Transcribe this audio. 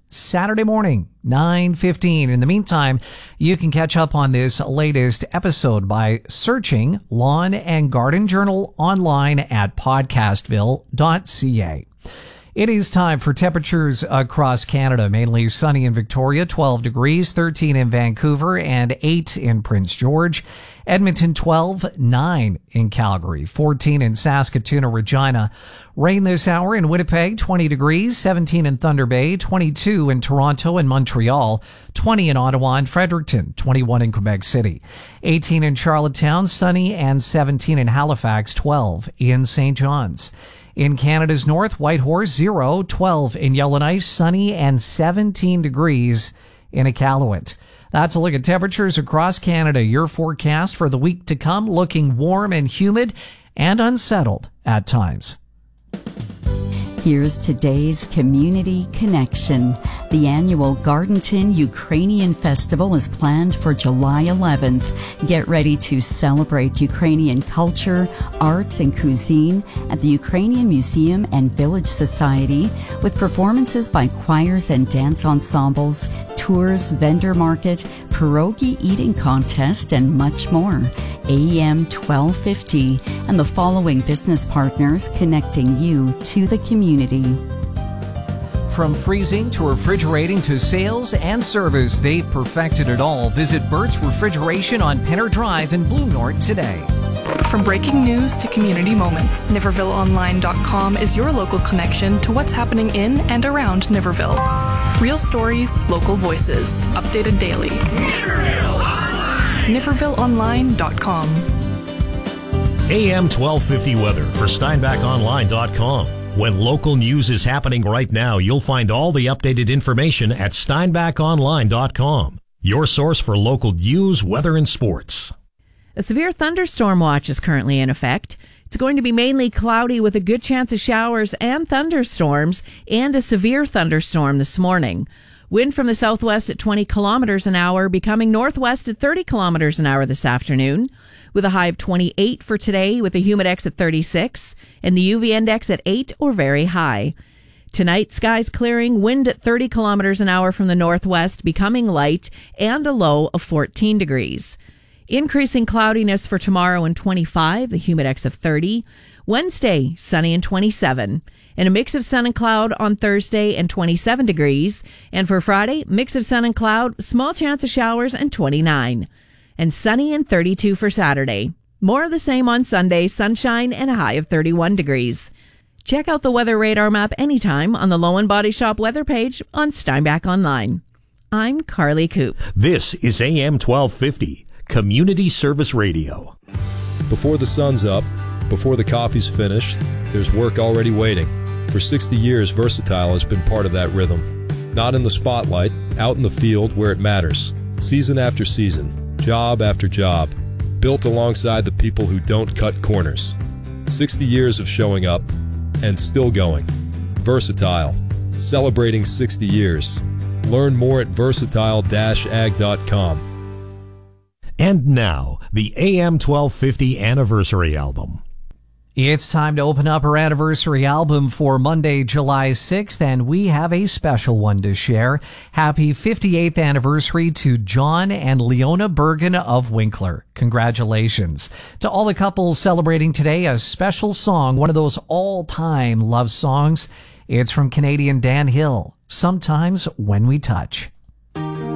Saturday morning, 9:15. In the meantime, you can catch up on this latest episode by searching Lawn and Garden Journal online at podcastville.ca. It is time for temperatures across Canada, mainly sunny in Victoria, 12 degrees, 13 in Vancouver, and 8 in Prince George. Edmonton, 12, 9 in Calgary, 14 in Saskatoon or Regina. Rain this hour in Winnipeg, 20 degrees, 17 in Thunder Bay, 22 in Toronto and Montreal, 20 in Ottawa and Fredericton, 21 in Quebec City, 18 in Charlottetown, sunny, and 17 in Halifax, 12 in St. John's. In Canada's north, Whitehorse, 0, 12 in Yellowknife, sunny, and 17 degrees in Iqaluit. That's a look at temperatures across Canada. Your forecast for the week to come, looking warm and humid and unsettled at times. Here's today's Community Connection. The annual Gardenton Ukrainian Festival is planned for July 11th. Get ready to celebrate Ukrainian culture, arts, and cuisine at the Ukrainian Museum and Village Society with performances by choirs and dance ensembles, tours, vendor market, pierogi eating contest, and much more. AM 1250 and the following business partners connecting you to the community. From freezing to refrigerating to sales and service, they've perfected it all. Visit Burt's Refrigeration on Penner Drive in Blue North today. From breaking news to community moments, NivervilleOnline.com is your local connection to what's happening in and around Niverville. Real stories, local voices, updated daily. NivervilleOnline.com. AM 1250 weather for SteinbachOnline.com. When local news is happening right now, you'll find all the updated information at SteinbachOnline.com. Your source for local news, weather, and sports. A severe thunderstorm watch is currently in effect. It's going to be mainly cloudy with a good chance of showers and thunderstorms and a severe thunderstorm this morning. Wind from the southwest at 20 kilometers an hour, becoming northwest at 30 kilometers an hour this afternoon, with a high of 28 for today, with a humidex at 36 and the UV index at 8 or very high. Tonight, skies clearing, wind at 30 kilometers an hour from the northwest, becoming light, and a low of 14 degrees. Increasing cloudiness for tomorrow and 25, the humidex of 30. Wednesday, sunny and 27. And a mix of sun and cloud on Thursday and 27 degrees. And for Friday, mix of sun and cloud, small chance of showers and 29. And sunny and 32 for Saturday. More of the same on Sunday, sunshine and a high of 31 degrees. Check out the weather radar map anytime on the Low and Body Shop weather page on Steinbach Online. I'm Carly Coop. This is AM 1250, Community Service Radio. Before the sun's up, before the coffee's finished, there's work already waiting. For 60 years, Versatile has been part of that rhythm. Not in the spotlight, out in the field where it matters. Season after season, job after job, built alongside the people who don't cut corners. 60 years of showing up and still going. Versatile, celebrating 60 years. Learn more at versatile-ag.com. And now, the AM 1250 Anniversary Album. It's time to open up our anniversary album for Monday, July 6th, and we have a special one to share. Happy 58th anniversary to John and Leona Bergen of Winkler. Congratulations. To all the couples celebrating today, a special song, one of those all-time love songs. It's from Canadian Dan Hill, Sometimes When We Touch.